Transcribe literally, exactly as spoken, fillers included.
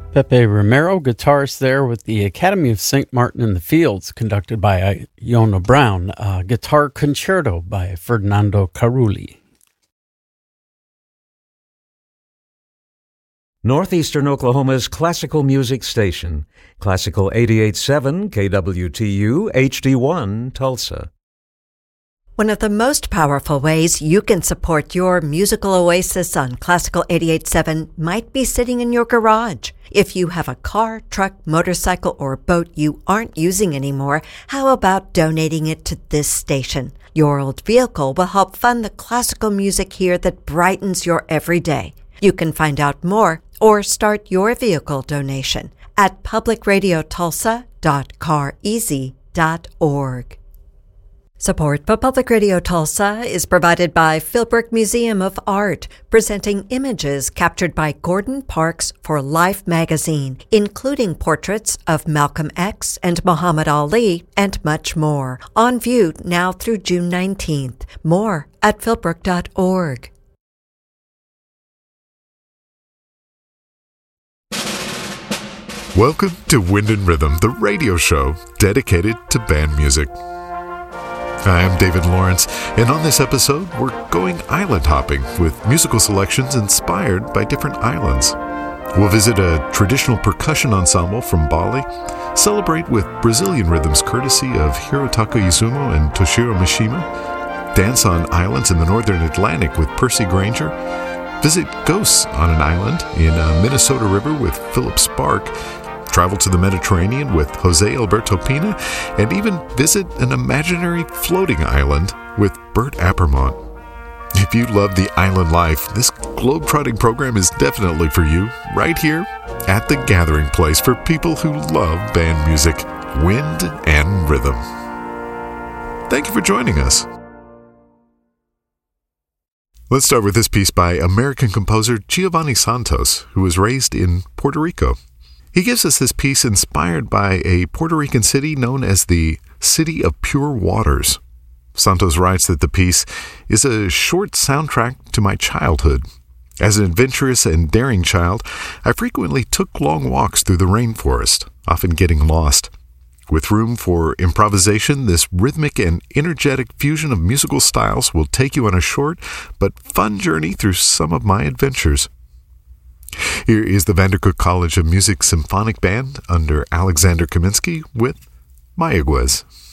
Pepe Romero, guitarist there with the Academy of Saint Martin in the Fields, conducted by Iona Brown. Uh, Guitar Concerto by Ferdinando Carulli. Northeastern Oklahoma's classical music station, Classical eighty-eight point seven K W T U H D one, Tulsa. One of the most powerful ways you can support your musical oasis on Classical eighty-eight point seven might be sitting in your garage. If you have a car, truck, motorcycle, or boat you aren't using anymore, how about donating it to this station? Your old vehicle will help fund the classical music here that brightens your everyday. You can find out more or start your vehicle donation at public radio tulsa dot car easy dot org. Support for Public Radio Tulsa is provided by Philbrook Museum of Art, presenting images captured by Gordon Parks for Life magazine, including portraits of Malcolm X and Muhammad Ali, and much more. On view now through June nineteenth. More at philbrook dot org. Welcome to Wind and Rhythm, the radio show dedicated to band music. Hi, I'm David Lawrence, and on this episode, we're going island hopping with musical selections inspired by different islands. We'll visit a traditional percussion ensemble from Bali, celebrate with Brazilian rhythms courtesy of Hirotaka Izumo and Toshiro Mishima, dance on islands in the northern Atlantic with Percy Granger, visit ghosts on an island in a Minnesota river with Philip Spark, travel to the Mediterranean with Jose Alberto Pina, and even visit an imaginary floating island with Bert Appermont. If you love the island life, this globe-trotting program is definitely for you, right here at the gathering place for people who love band music, wind and rhythm. Thank you for joining us. Let's start with this piece by American composer Giovanni Santos, who was raised in Puerto Rico. He gives us this piece inspired by a Puerto Rican city known as the City of Pure Waters. Santos writes that the piece is a short soundtrack to my childhood. As an adventurous and daring child, I frequently took long walks through the rainforest, often getting lost. With room for improvisation, this rhythmic and energetic fusion of musical styles will take you on a short but fun journey through some of my adventures. Here is the Vandercook College of Music Symphonic Band under Alexander Kaminsky with Mayaguez.